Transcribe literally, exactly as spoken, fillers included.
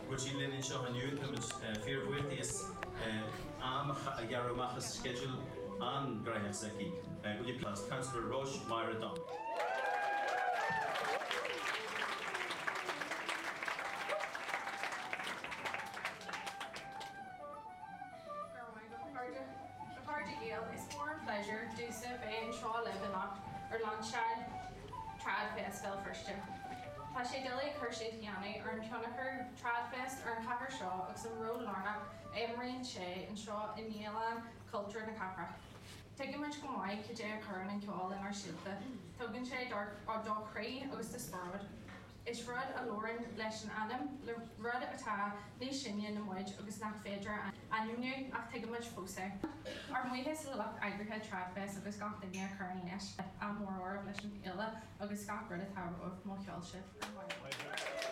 Roisin Lennon seo an youth and fear with is am a garomachas schedule an Graham Seki. Will you please Councillor Roche Myra Dunn. It's more pleasure to do so in Shaw Lebanon or Launchad Trad Festival first year. Tá sé dulí chuirse Tiana ar an Tionachar Trad Fest ar an Capar Shaw agus an Road Lorna Emery and Shay and Shaw in Nielan Culture na Capra. Tuigim muid go maiid go dé churann an ceáil in ar siilta. Tugann sé ar dó chraí agus de spráid. Is rud a Lauren leis an Adam le rud atá ní sinne na muid agus nach féidir anúniu ach tuigim muid fósa. Ar muoithe le lucht agrithe Trad Fest agus gach daine chuirn leis a mór leis an ile agus gach rud atá ó mó cheáil sibh.